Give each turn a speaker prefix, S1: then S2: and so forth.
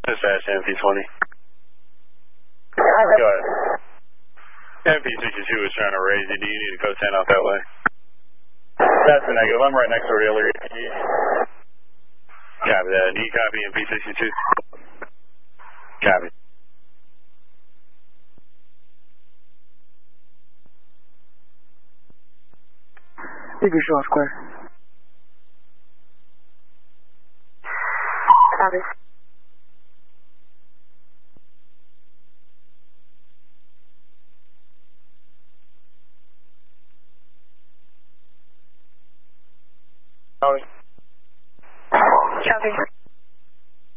S1: Dispatch MP20. Go ahead. MP62 is trying to raise you. Do you need to go 10 out that way? That's a negative. I'm right next door to you. Copy that. Do you copy MP62? Copy.
S2: Visual Square.
S3: Copy.
S1: Copy.
S3: Copy.